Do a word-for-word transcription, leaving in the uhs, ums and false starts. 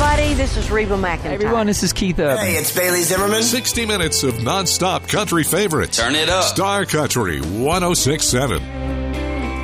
everybody. This is Reba McEntire. Hey, everyone, this is Keith Urban. Hey, it's Bailey Zimmerman. sixty minutes of nonstop country favorites. Turn it up. Star Country one oh six point seven.